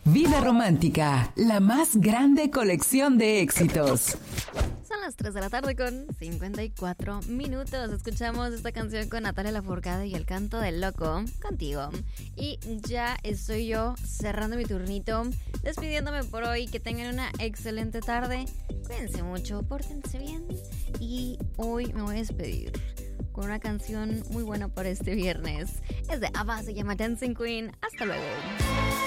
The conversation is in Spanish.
Vida Romántica, la más grande colección de éxitos. Son las 3 de la tarde con 54 minutos. Escuchamos esta canción con Natalia Lafourcade y El Canto del Loco, contigo. Y ya estoy yo cerrando mi turnito, despidiéndome por hoy. Que tengan una excelente tarde. Cuídense mucho, pórtense bien. Y hoy me voy a despedir con una canción muy buena para este viernes. Es de ABBA, se llama Dancing Queen. Hasta luego.